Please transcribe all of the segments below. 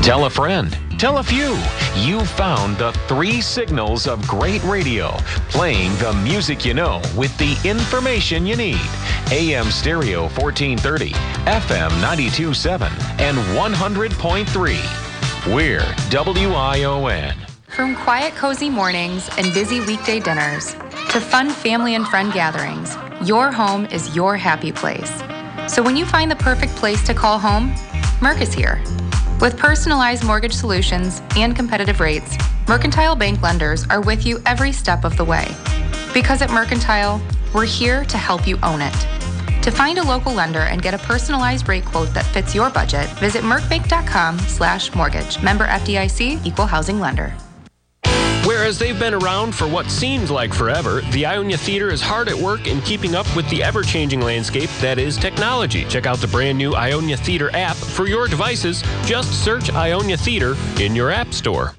Tell a friend. Tell a few. You found the 3 signals of great radio, playing the music you know with the information you need. AM stereo 1430, FM 92.7, and 100.3. We're WION. From quiet, cozy mornings and busy weekday dinners to fun family and friend gatherings, your home is your happy place. So when you find the perfect place to call home, Merck is here. With personalized mortgage solutions and competitive rates, Mercantile Bank lenders are with you every step of the way. Because at Mercantile, we're here to help you own it. To find a local lender and get a personalized rate quote that fits your budget, visit mercbank.com/mortgage. Member FDIC, Equal Housing Lender. Whereas they've been around for what seems like forever, the Ionia Theater is hard at work in keeping up with the ever-changing landscape that is technology. Check out the brand new Ionia Theater app for your devices. Just search Ionia Theater in your app store.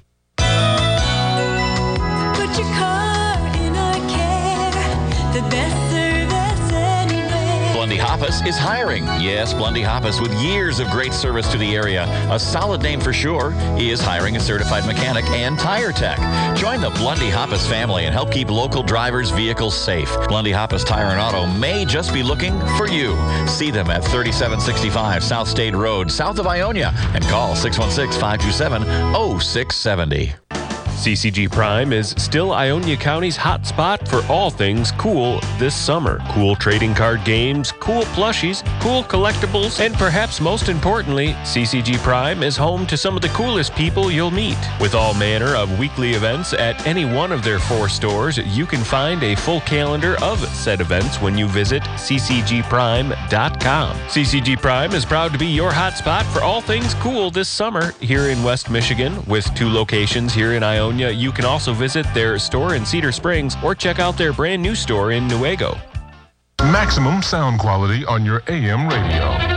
Put your car in our care, the best service anywhere. Blondie Hoppus is hiring. Yes, Blondie Hoppus, with years of great service to the area, a solid name for sure, is hiring a certified mechanic and tire tech. Join the Blondie Hoppus family and help keep local drivers' vehicles safe. Blondie Hoppus Tire and Auto may just be looking for you. See them at 3765 South State Road, south of Ionia, and call 616-527-0670. CCG Prime is still Ionia County's hot spot for all things cool this summer. Cool trading card games, cool plushies, cool collectibles, and perhaps most importantly, CCG Prime is home to some of the coolest people you'll meet. With all manner of weekly events at any one of their 4 stores, you can find a full calendar of said events when you visit ccgprime.com. CCG Prime is proud to be your hot spot for all things cool this summer here in West Michigan. With 2 locations here in Ionia, you can also visit their store in Cedar Springs or check out their brand new store in Newaygo. Maximum sound quality on your AM radio.